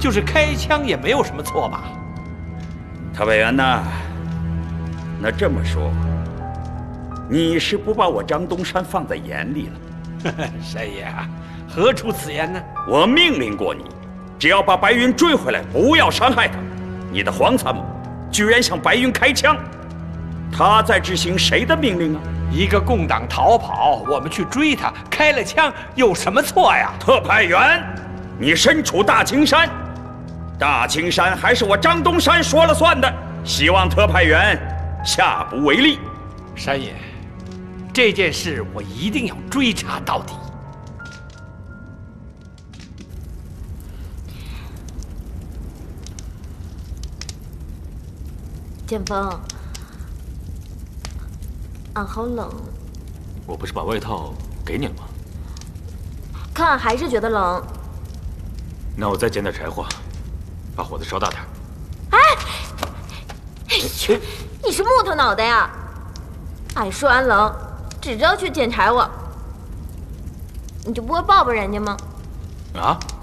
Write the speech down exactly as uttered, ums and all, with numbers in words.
就是开枪也没有什么错吧？ 特派员呐，那这么说，你是不把我张东山放在眼里了？ 山爷啊，何出此言呢？ 我命令过你，只要把白云追回来，不要伤害他。你的黄参谋居然向白云开枪，他在执行谁的命令啊？ 一个共党逃跑，我们去追他，开了枪，有什么错呀？ 特派员，你身处大青山，大青山还是我张东山说了算的，希望特派员下不为例。 山爷，这件事我一定要追查到底。 剑锋，俺好冷。 我不是把外套给你了吗？ 可俺还是觉得冷。 那我再捡点柴火，把火子烧大点。 哎，哎呦，你是木头脑袋呀！俺说俺冷，只知道去捡柴火，你就不会抱抱人家吗？ 啊？